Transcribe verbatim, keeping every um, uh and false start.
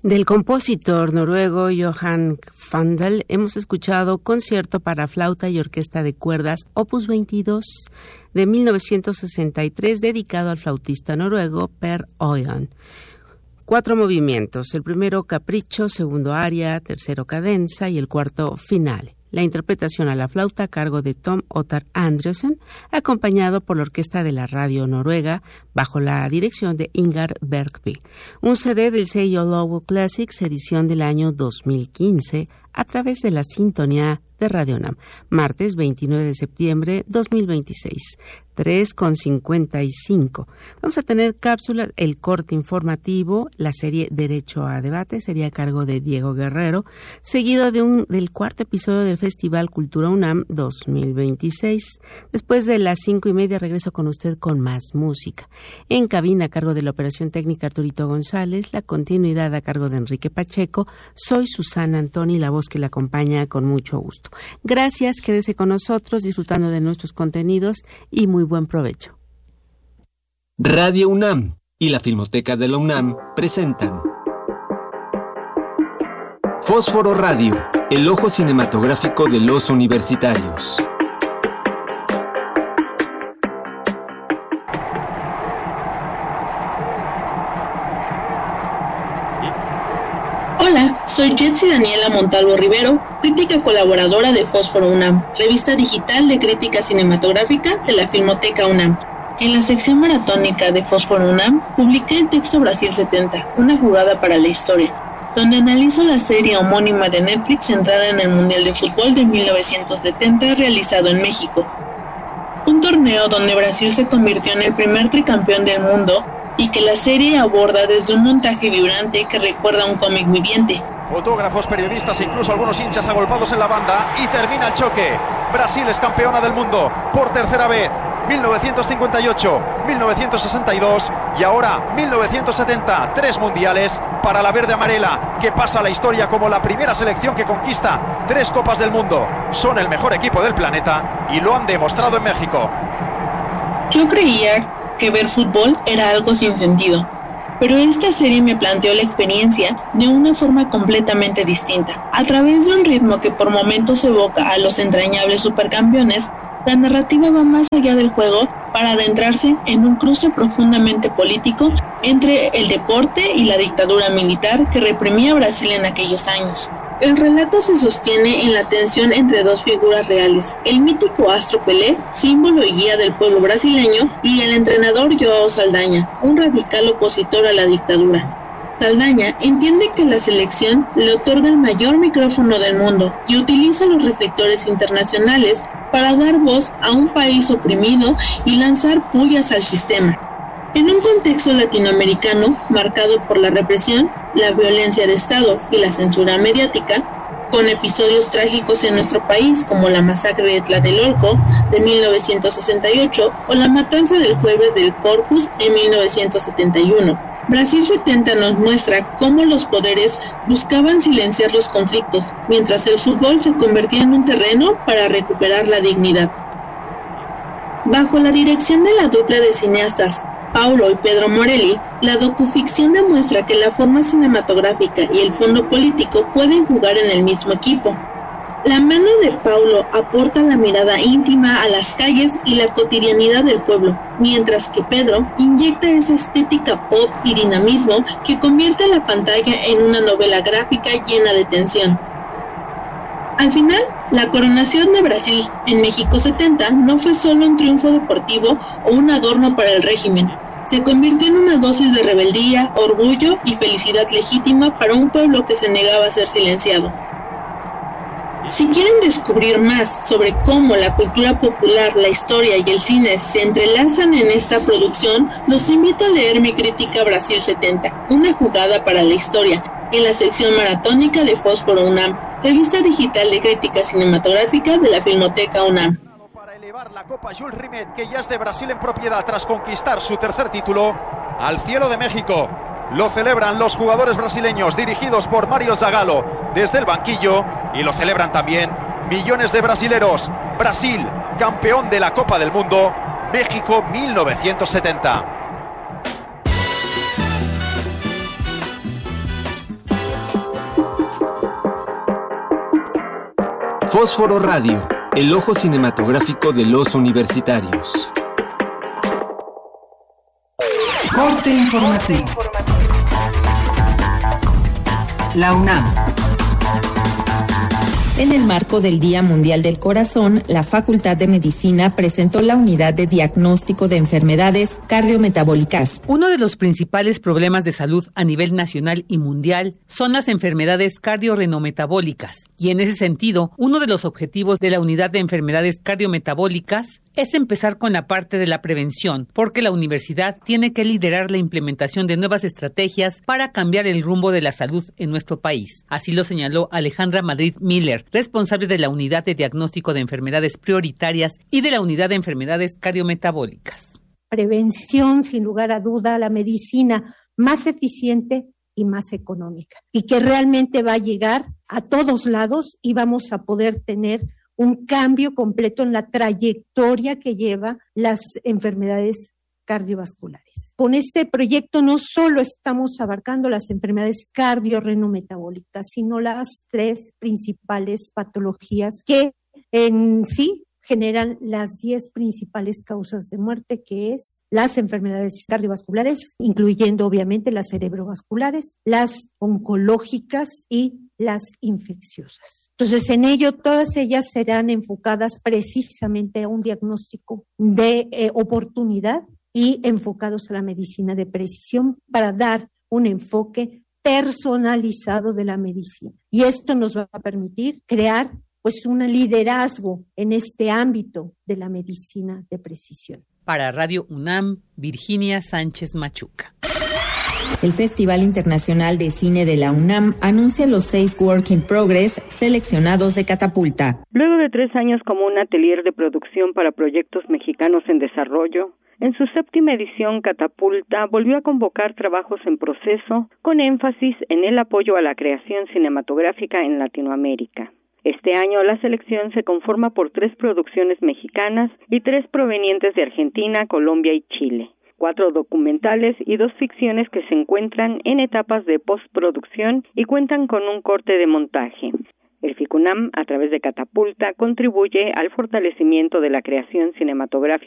Del compositor noruego Johan Fandel hemos escuchado Concierto para flauta y orquesta de cuerdas opus veintidós de mil novecientos sesenta y tres, dedicado al flautista noruego Per Øyan. Cuatro movimientos, el primero capricho, segundo aria, tercero cadenza y el cuarto finale. La interpretación a la flauta a cargo de Tom Ottar Andresen, acompañado por la Orquesta de la Radio Noruega, bajo la dirección de Ingar Bergby. Un C D del sello Lowo Classics, edición del año dos mil quince, a través de la sintonía de Radio UNAM, martes veintinueve de septiembre dos mil veintiséis, tres con cincuenta y cinco. Vamos a tener cápsulas, el corte informativo, la serie Derecho a Debate, sería a cargo de Diego Guerrero, seguido de un del cuarto episodio del Festival Cultura UNAM dos mil veintiséis. Después de las cinco y media regreso con usted con más música. En cabina a cargo de la operación técnica Arturito González, la continuidad a cargo de Enrique Pacheco. Soy Susana Antoni, la voz que le acompaña con mucho gusto. Gracias, quédese con nosotros disfrutando de nuestros contenidos y muy buen provecho. Radio UNAM y la Filmoteca de la UNAM presentan Fósforo Radio, el ojo cinematográfico de los universitarios. Hola, soy Jetsi Daniela Montalvo Rivero, crítica colaboradora de Fósforo UNAM, revista digital de crítica cinematográfica de la Filmoteca UNAM. En la sección maratónica de Fósforo UNAM, publiqué el texto Brasil setenta, una jugada para la historia, donde analizo la serie homónima de Netflix centrada en el Mundial de Fútbol de mil novecientos setenta realizado en México. Un torneo donde Brasil se convirtió en el primer tricampeón del mundo y que la serie aborda desde un montaje vibrante que recuerda a un cómic viviente. Fotógrafos, periodistas e incluso algunos hinchas agolpados en la banda y termina el choque. Brasil es campeona del mundo por tercera vez. mil novecientos cincuenta y ocho, mil novecientos sesenta y dos y ahora mil novecientos setenta. Tres mundiales para la verde amarela, que pasa a la historia como la primera selección que conquista tres copas del mundo. Son el mejor equipo del planeta y lo han demostrado en México. Yo creía que ver fútbol era algo sin sentido, pero esta serie me planteó la experiencia de una forma completamente distinta. A través de un ritmo que por momentos evoca a los entrañables supercampeones, la narrativa va más allá del juego para adentrarse en un cruce profundamente político entre el deporte y la dictadura militar que reprimía a Brasil en aquellos años. El relato se sostiene en la tensión entre dos figuras reales, el mítico astro Pelé, símbolo y guía del pueblo brasileño, y el entrenador João Saldanha, un radical opositor a la dictadura. Saldanha entiende que la selección le otorga el mayor micrófono del mundo y utiliza los reflectores internacionales para dar voz a un país oprimido y lanzar pullas al sistema. En un contexto latinoamericano marcado por la represión, la violencia de Estado y la censura mediática, con episodios trágicos en nuestro país como la masacre de Tlatelolco de mil novecientos sesenta y ocho o la matanza del Jueves del Corpus en mil novecientos setenta y uno. Brasil setenta nos muestra cómo los poderes buscaban silenciar los conflictos, mientras el fútbol se convertía en un terreno para recuperar la dignidad. Bajo la dirección de la dupla de cineastas Paulo y Pedro Morelli, la docuficción demuestra que la forma cinematográfica y el fondo político pueden jugar en el mismo equipo. La mano de Paulo aporta la mirada íntima a las calles y la cotidianidad del pueblo, mientras que Pedro inyecta esa estética pop y dinamismo que convierte la pantalla en una novela gráfica llena de tensión. Al final, la coronación de Brasil en México setenta no fue solo un triunfo deportivo o un adorno para el régimen. Se convirtió en una dosis de rebeldía, orgullo y felicidad legítima para un pueblo que se negaba a ser silenciado. Si quieren descubrir más sobre cómo la cultura popular, la historia y el cine se entrelazan en esta producción, los invito a leer mi crítica Brasil setenta, una jugada para la historia, en la sección maratónica de Fósforo UNAM, revista digital de crítica cinematográfica de la Filmoteca UNAM. Para elevar la Copa Jules Rimet, que ya es de Brasil en propiedad tras conquistar su tercer título, al cielo de México. Lo celebran los jugadores brasileños dirigidos por Mario Zagallo desde el banquillo y lo celebran también millones de brasileros. Brasil, campeón de la Copa del Mundo, México mil novecientos setenta. Fósforo Radio, el ojo cinematográfico de los universitarios. Corte informativo. La UNAM. En el marco del Día Mundial del Corazón, la Facultad de Medicina presentó la unidad de diagnóstico de enfermedades cardiometabólicas. Uno de los principales problemas de salud a nivel nacional y mundial son las enfermedades cardiorrenometabólicas. Y en ese sentido, uno de los objetivos de la unidad de enfermedades cardiometabólicas es empezar con la parte de la prevención, porque la universidad tiene que liderar la implementación de nuevas estrategias para cambiar el rumbo de la salud en nuestro país. Así lo señaló Alejandra Madrid Miller, responsable de la Unidad de Diagnóstico de Enfermedades Prioritarias y de la Unidad de Enfermedades Cardiometabólicas. Prevención, sin lugar a duda, la medicina más eficiente y más económica, y que realmente va a llegar a todos lados y vamos a poder tener un cambio completo en la trayectoria que lleva las enfermedades cardiovasculares. Con este proyecto no solo estamos abarcando las enfermedades cardiorrenometabólicas, sino las tres principales patologías que en sí generan las diez principales causas de muerte, que es las enfermedades cardiovasculares, incluyendo obviamente las cerebrovasculares, las oncológicas y las infecciosas. Entonces, en ello, todas ellas serán enfocadas precisamente a un diagnóstico de eh, oportunidad y enfocados a la medicina de precisión para dar un enfoque personalizado de la medicina. Y esto nos va a permitir crear pues un liderazgo en este ámbito de la medicina de precisión. Para Radio UNAM, Virginia Sánchez Machuca. El Festival Internacional de Cine de la UNAM anuncia los seis Work in Progress seleccionados de Catapulta. Luego de tres años como un atelier de producción para proyectos mexicanos en desarrollo, en su séptima edición, Catapulta volvió a convocar trabajos en proceso con énfasis en el apoyo a la creación cinematográfica en Latinoamérica. Este año la selección se conforma por tres producciones mexicanas y tres provenientes de Argentina, Colombia y Chile, cuatro documentales y dos ficciones que se encuentran en etapas de postproducción y cuentan con un corte de montaje. El FICUNAM, a través de Catapulta, contribuye al fortalecimiento de la creación cinematográfica